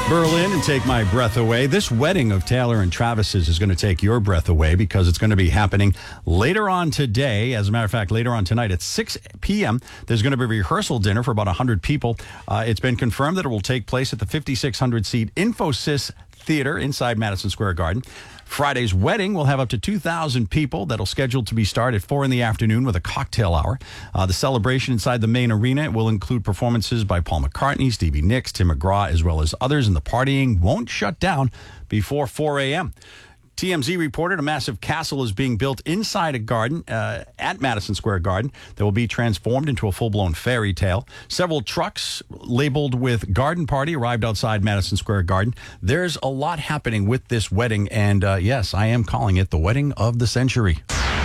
Berlin and Take My Breath Away. This wedding of Taylor and Travis's is going to take your breath away because it's going to be happening later on today. As a matter of fact, later on tonight at 6 p.m., there's going to be a rehearsal dinner for about 100 people. It's been confirmed that it will take place at the 5,600-seat Infosys Theater inside Madison Square Garden. Friday's wedding will have up to 2,000 people that'll scheduled to be started at 4 in the afternoon with a cocktail hour. The celebration inside the main arena will include performances by Paul McCartney, Stevie Nicks, Tim McGraw, as well as others, and the partying won't shut down before 4 a.m. TMZ reported a massive castle is being built inside a garden at Madison Square Garden that will be transformed into a full-blown fairy tale. Several trucks labeled with Garden Party arrived outside Madison Square Garden. There's a lot happening with this wedding, and yes, I am calling it the wedding of the century.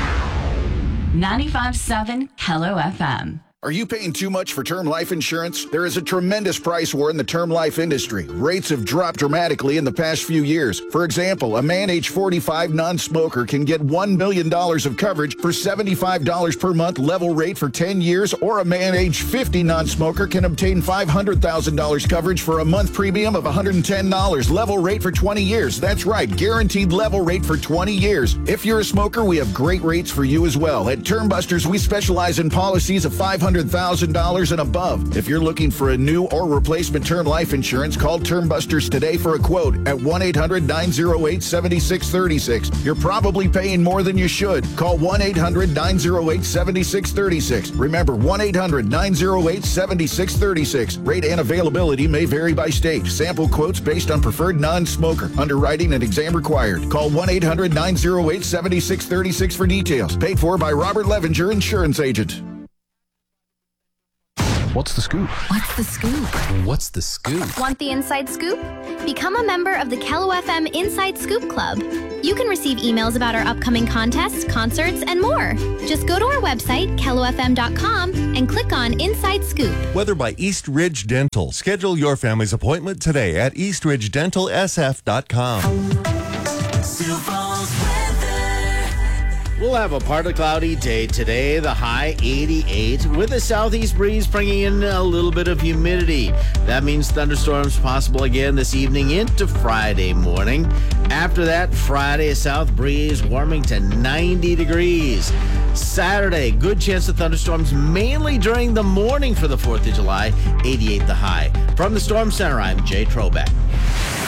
95.7 Hello FM. Are you paying too much for term life insurance? There is a tremendous price war in the term life industry. Rates have dropped dramatically in the past few years. For example, a man age 45 non-smoker can get $1 million of coverage for $75 per month level rate for 10 years, or a man age 50 non-smoker can obtain $500,000 coverage for a month premium of $110 level rate for 20 years. That's right, guaranteed level rate for 20 years. If you're a smoker, we have great rates for you as well. At Term Busters, we specialize in policies of $500,000 and above. If you're looking for a new or replacement term life insurance, call Term Busters today for a quote at 1-800-908-7636. You're probably paying more than you should. Call 1-800-908-7636. Remember, 1-800-908-7636. Rate and availability may vary by state. Sample quotes based on preferred non-smoker. Underwriting and exam required. Call 1-800-908-7636 for details. Paid for by Robert Levinger, insurance agent. What's the scoop? What's the scoop? What's the scoop? Want the inside scoop? Become a member of the Kello FM Inside Scoop Club. You can receive emails about our upcoming contests, concerts, and more. Just go to our website, kellofm.com, and click on Inside Scoop. Weather by East Ridge Dental. Schedule your family's appointment today at eastridgedentalsf.com. We'll have a partly cloudy day today, the high 88, with a southeast breeze bringing in a little bit of humidity. That means thunderstorms possible again this evening into Friday morning. After that, Friday, a south breeze warming to 90 degrees. Saturday, good chance of thunderstorms mainly during the morning for the 4th of July, 88 the high. From the Storm Center, I'm Jay Trobeck.